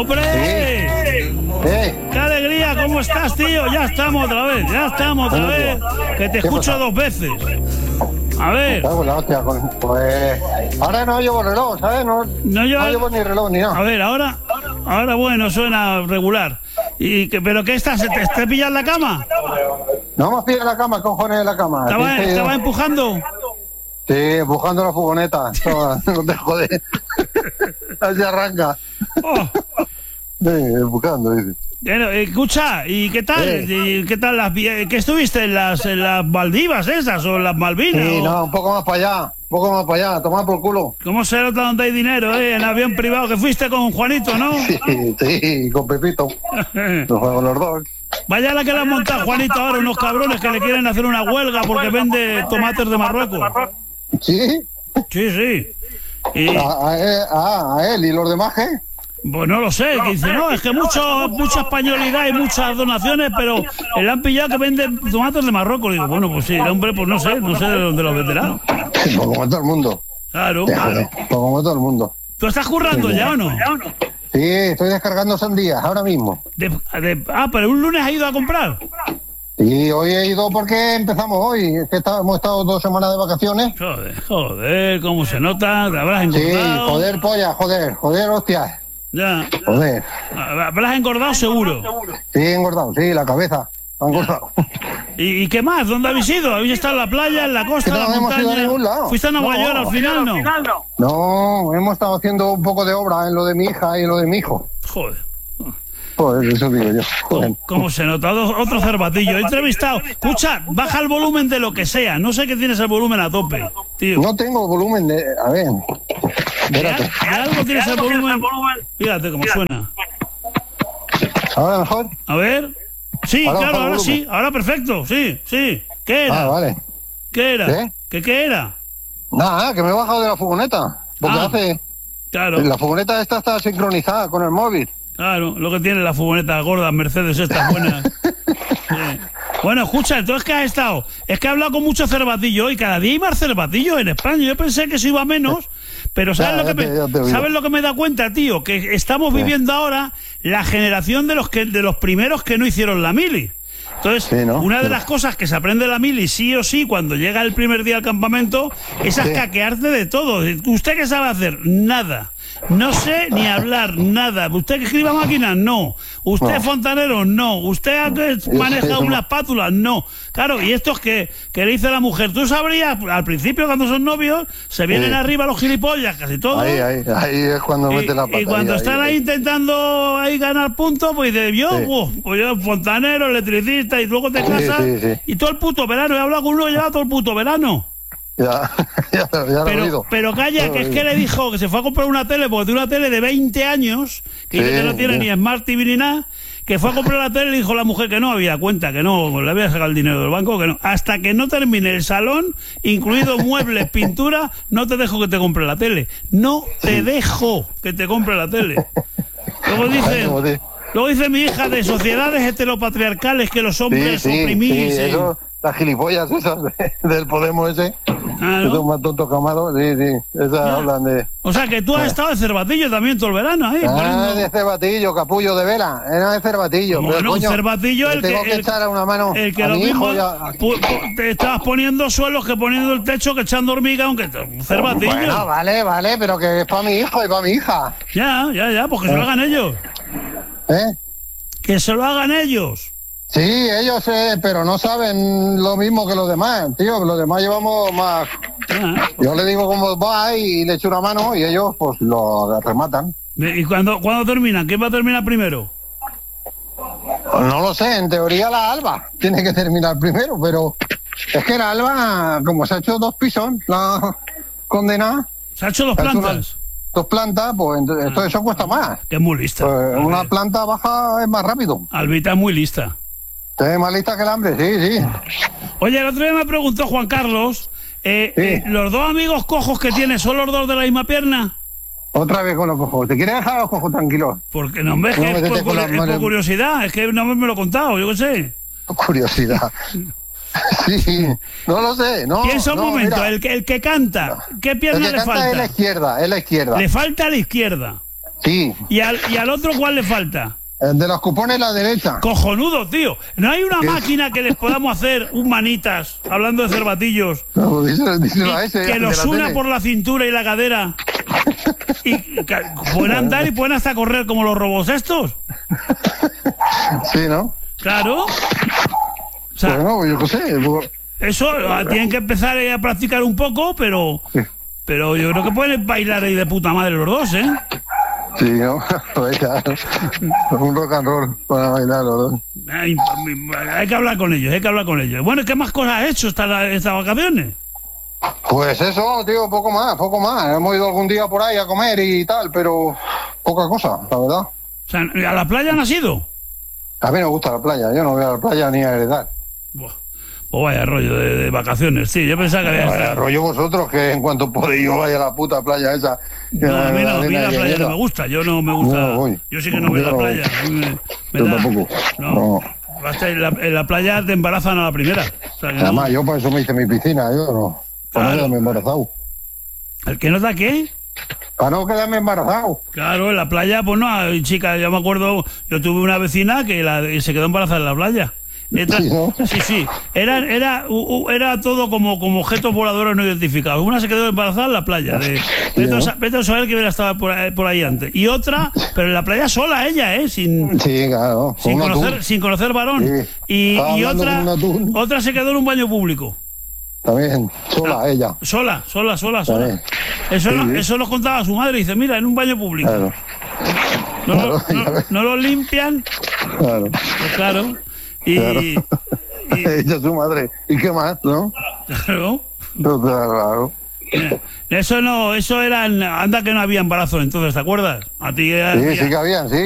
¡Hombre! ¡Qué alegría! ¿Cómo estás, tío? Ya estamos otra vez. Que te escucho 2 veces. A ver. Pues ahora no llevo reloj, ¿sabes? No llevo ni reloj ni nada. A ver, ahora bueno, suena regular. ¿Pero qué estás? ¿Te pillas en la cama? No me pillas en la cama, cojones de la cama. ¿Estaba empujando? Sí, empujando la furgoneta. No te jodes. Así arranca. Oh. Sí, empujando, dice. Escucha, ¿y qué tal? ¿Qué tal ¿qué estuviste en las Maldivas esas o en las Malvinas? Sí, no, un poco más para allá, tomar por culo. ¿Cómo se nota donde hay dinero, en avión privado? Que fuiste con Juanito, ¿no? Sí, con Pepito. Nos fuimos los dos. Vaya la que le han montado Juanito ahora, unos cabrones que le quieren hacer una huelga porque vende tomates de Marruecos. ¿Sí? Sí. A él, ¿y los demás qué? Pues no lo sé, que dice, no, es que mucha españolidad y muchas donaciones, pero le han pillado que venden tomates de Marruecos. Digo, bueno, pues sí, el hombre, pues no sé de dónde los venderá. Pues como todo el mundo. Claro. Pues como todo el mundo. ¿Tú estás currando ya o no? Sí, estoy descargando sandías ahora mismo. Pero un lunes has ido a comprar. Sí, hoy he ido porque empezamos hoy. Es que hemos estado 2 semanas de vacaciones. Joder, cómo se nota, te habrás engordado. Sí, joder, polla, joder, hostias. Ya. Joder. ¿Habrás engordado seguro? Sí, engordado, sí, la cabeza. Ha engordado. ¿Y qué más? ¿Dónde habéis ido? ¿Habéis estado en la playa, en la costa, en la montaña? No hemos ido a ningún lado. ¿Fuiste a Nueva York al final, no? No, hemos estado haciendo un poco de obra en lo de mi hija y en lo de mi hijo. Joder. Joder, eso digo yo. Joder. ¿Cómo se nota? Otro cervatillo. He entrevistado. Escucha, baja el volumen de lo que sea. No sé que tienes el volumen a tope, tío. No tengo volumen de... A ver. ¿De algo tienes el volumen? Fíjate cómo suena. ¿Ahora mejor? A ver. Sí, claro, ahora sí. Ahora perfecto. Sí. ¿Qué era? Vale. ¿Qué era? ¿Qué era? Nada, que me he bajado de la furgoneta. Porque Claro. La furgoneta esta está sincronizada con el móvil. Claro, lo que tiene la furgoneta gorda, Mercedes estas buenas. Sí. Bueno, escucha, entonces ¿qué has estado? Es que he hablado con muchos cervatillos y cada día hay más cervatillos en España. Yo pensé que eso iba menos, pero ¿sabes lo que me da cuenta, tío? Que estamos viviendo ahora la generación de los primeros que no hicieron la mili. Entonces, una de las cosas que se aprende de la mili sí o sí cuando llega el primer día al campamento es a caquearte de todo. ¿Usted qué sabe hacer? Nada. No sé ni hablar, nada. ¿Usted que escriba máquinas? No. ¿Usted es fontanero? No. ¿Usted maneja una espátula? No. Claro, y esto es que le dice a la mujer, tú sabrías, al principio cuando son novios, se vienen arriba los gilipollas, casi todos. Ahí es cuando mete la pata. Y cuando están ahí intentando ganar puntos, pues dice, pues yo fontanero, electricista, y luego te casas, y todo el puto verano. He hablado con uno que lleva todo el puto verano. Ya lo he oído. Pero calla, que es que le dijo que se fue a comprar una tele, porque tiene una tele de 20 años, que no tiene ni Smart TV ni nada, que fue a comprar la tele y le dijo a la mujer que no había cuenta, que no, le había sacado el dinero del banco, que no. Hasta que no termine el salón, incluido muebles, pintura, no te dejo que te compre la tele. No te dejo que te compre la tele. Luego dice mi hija de sociedades heteropatriarcales que los hombres oprimís. Las gilipollas esas del Podemos ese. Esos más tontos camados, esas hablan de... O sea, que tú has estado de cervatillo también todo el verano ahí. De cervatillo, capullo de vela. Era de cervatillo. Bueno, coño, un cervatillo tengo que echar a una mano el que a lo mi mismo hijo te estabas poniendo suelos que poniendo el techo, que echando hormiga, aunque un cervatillo. Bueno, vale, pero que es para mi hijo y para mi hija. Ya, pues que se lo hagan ellos. Que se lo hagan ellos. Sí, ellos, pero no saben lo mismo que los demás, tío. Los demás llevamos más... Yo le digo cómo va y le echo una mano y ellos, pues, lo rematan. ¿Y cuándo terminan? ¿Quién va a terminar primero? Pues no lo sé, en teoría la Alba tiene que terminar primero, pero es que la Alba, como se ha hecho 2 pisos, la condenada... ¿Se ha hecho 2 plantas? 2 plantas, pues entonces eso cuesta más. Que es muy lista. Pues una planta baja es más rápido. Albita es muy lista. Es más lista que el hambre, sí. Oye, el otro día me preguntó Juan Carlos, ¿los 2 amigos cojos que tienes son los 2 de la misma pierna? Otra vez con los cojos. ¿Te quieres dejar a los cojos tranquilos? Porque no me es por curiosidad, es que no me lo he contado, yo qué sé. Curiosidad. Sí, no lo sé. Piensa un momento, mira, el que canta, ¿qué pierna le falta? Es la izquierda. Le falta a la izquierda. Sí. ¿Y al otro cuál le falta? El de los cupones la derecha. Cojonudo, tío. ¿No hay una máquina que les podamos hacer un manitas, hablando de cervatillos, No, díselo a ese, que al de los la una tele. por la cintura y la cadera? Y pueden andar y pueden hasta correr como los robots estos. Sí, ¿no? Claro. O sea, Bueno, yo qué sé. eso tienen que empezar a practicar un poco, pero yo creo que pueden bailar ahí de puta madre los dos, ¿eh? Sí, ¿no? Un rock and roll para bailar, ¿no? Hay que hablar con ellos, hay que hablar con ellos. Bueno, ¿qué más cosas has hecho estas vacaciones? Pues eso, tío, poco más, poco más. Hemos ido algún día por ahí a comer y tal, pero poca cosa, la verdad. O sea, ¿a la playa no has ido? A mí no me gusta la playa, yo no voy a la playa ni a heredar. Buah, pues vaya rollo de vacaciones, sí, yo pensaba que había Vaya estado. rollo vosotros que en cuanto podéis yo vaya a la puta playa esa. No, a mí la playa no me gusta, yo no me gusta. No voy. Yo sí que no voy a la Yo no playa. A mí me Yo da- tampoco. No. Basta, en la playa te embarazan a la primera. O sea, que no. Además, yo por eso me hice mi piscina, yo no. Para Claro. no quedarme embarazado. ¿El que no da qué? Para no quedarme embarazado. Claro, en la playa, pues no, hay chica, yo me acuerdo, yo tuve una vecina que se quedó embarazada en la playa. Sí, ¿no? Sí. Era todo como objetos voladores no identificados. Una se quedó embarazada en la playa. Vete a saber que hubiera estado por ahí antes. Y otra, pero en la playa sola ella, sin Sí, claro. con un atún. sin conocer varón. Sí. Y Estaba hablando con un atún. otra se quedó en un baño público. También, sola ella. Sola. También. Eso nos contaba su madre. Dice, mira, en un baño público. Claro, No lo limpian. claro. Pues claro. Claro. Y Ella es su madre. ¿Y qué más, no? claro. Claro. Eso eran, anda que no había embarazo entonces, ¿te acuerdas? A ti Sí, sí que habían, sí.